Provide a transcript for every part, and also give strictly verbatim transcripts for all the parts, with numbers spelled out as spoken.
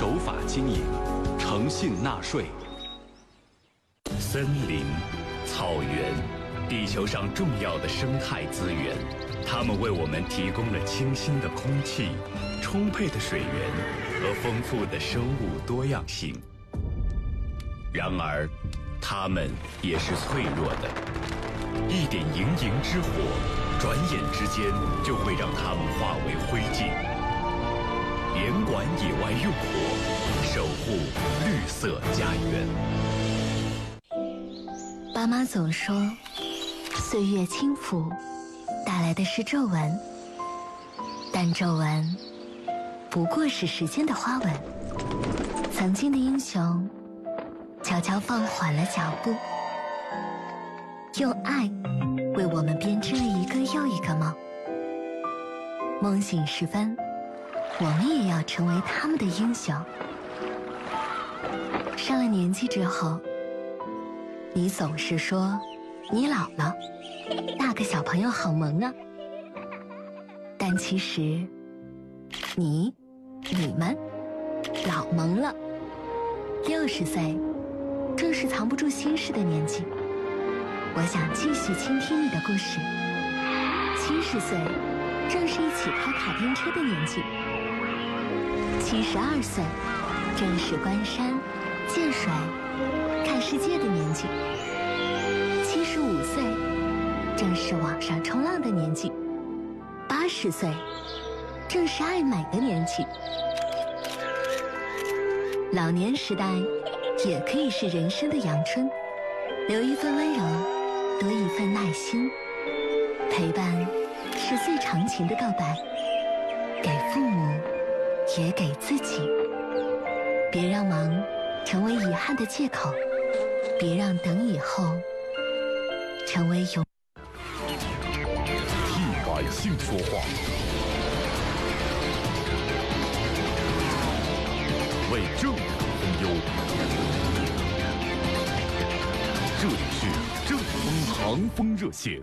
守法经营，诚信纳税。森林、草原，地球上重要的生态资源，它们为我们提供了清新的空气、充沛的水源和丰富的生物多样性。然而，它们也是脆弱的，一点营营之火，转眼之间就会让它们化为灰烬。严管野外用火，守护绿色家园。 爸妈总说，岁月轻抚带来的是皱纹，但皱纹不过是时间的花纹。曾经的英雄悄悄放缓了脚步，用爱为我们编织了一个又一个梦。梦醒时分，我们也要成为他们的英雄。上了年纪之后，你总是说你老了，那个小朋友好萌啊。但其实，你、你们老萌了。六十岁，正是藏不住心事的年纪。我想继续倾听你的故事。七十岁，正是一起开卡丁车的年纪。七十二岁，正是观山、见水、看世界的年纪。七十五岁，正是网上冲浪的年纪。八十岁，正是爱美的年纪。老年时代，也可以是人生的阳春，留一份温柔，多一份耐心。陪伴是最长情的告白，给父母，也给自己。别让忙成为遗憾的借口，别让等以后成为永。 替百姓说话，为正义分忧。这里是正风航风热线。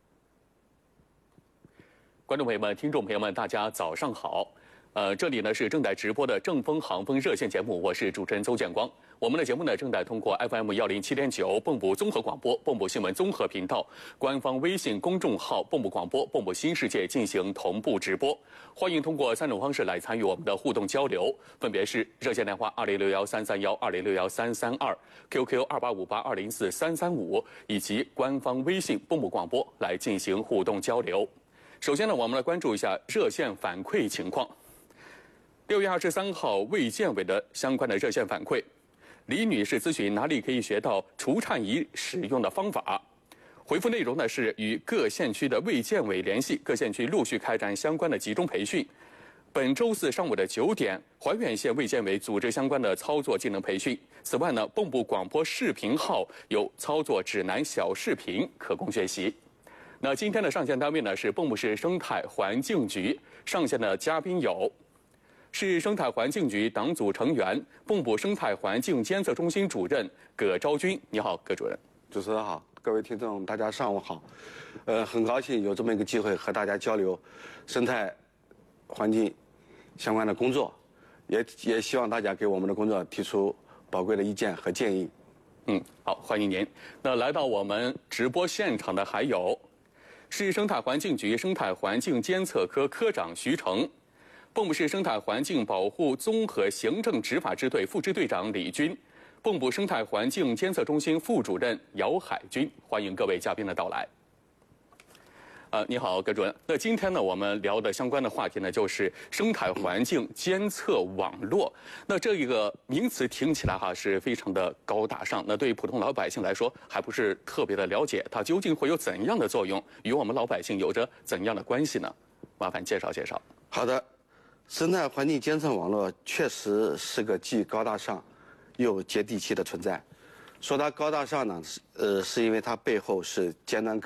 观众朋友们、听众朋友们，大家早上好。呃，这里呢是正在直播的正风航风热线节目，我是主持人邹建光。我们的节目呢正在通过 F M 一零七点九蚌埠综合广播、蚌埠新闻综合频道、官方微信公众号蚌埠广播、蚌埠新世界进行同步直播。欢迎通过三种方式来参与我们的互动交流，分别是热线电话二零六幺三三幺、二零六幺三三二、Q Q 二八五八二零四三三五，以及官方微信蚌埠广播来进行互动交流。首先呢，我们来关注一下热线反馈情况。六月二十三号，卫健委的相关的热线反馈，李女士咨询哪里可以学到除颤仪使用的方法。回复内容呢是与各县区的卫健委联系，各县区陆续开展相关的集中培训。本周四上午的九点，怀远县卫健委组织相关的操作技能培训。此外呢，蚌埠广播视频号有操作指南小视频可供学习。那今天的上线单位呢是蚌埠市生态环境局，上线的嘉宾有市生态环境局党组成员、蚌埠生态环境监测中心主任葛昭军。你好，葛主任。 主持人好，各位听众，大家上午好。呃，很高兴有这么一个机会和大家交流生态环境相关的工作，也也希望大家给我们的工作提出宝贵的意见和建议。 嗯，好，欢迎您。那来到我们直播现场的还有市生态环境局生态环境监测科科长徐成。蚌埠市生态环境保护综合行政执法支队副支队长李军，蚌埠生态环境监测中心副主任姚海军，欢迎各位嘉宾的到来。呃，你好，葛主任。那今天呢，我们聊的相关的话题呢，就是生态环境监测网络。那这一个名词听起来哈是非常的高大上，那对于普通老百姓来说，还不是特别的了解，它究竟会有怎样的作用，与我们老百姓有着怎样的关系呢？麻烦介绍介绍。 好的。生态环境监测网络确实是个既高大上又接地气的存在。说它高大上呢，是呃，是因为它背后是尖端